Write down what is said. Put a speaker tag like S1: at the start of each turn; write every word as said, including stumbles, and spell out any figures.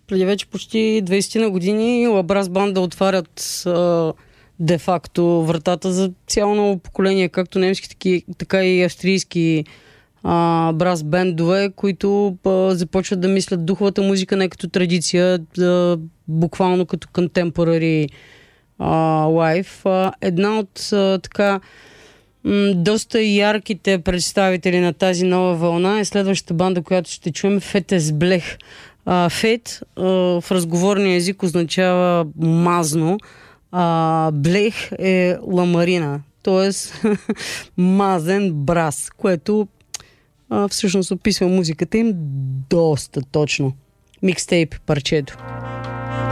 S1: преди вече почти двайсет на години Лабрас Банда отварят а, де-факто вратата за цяло ново поколение, както немски, таки, така и австрийски а, брас бендове, които а, започват да мислят духовата музика не като традиция, а, буквално като contemporary лайф. Една от а, така м, доста ярките представители на тази нова вълна е следващата банда, която ще чуем, Фетес Блех. А, фет а, в разговорния език означава мазно, а блех е ламарина, т.е. мазен брас, което а, всъщност описва музиката им доста точно. Микстейп парчето.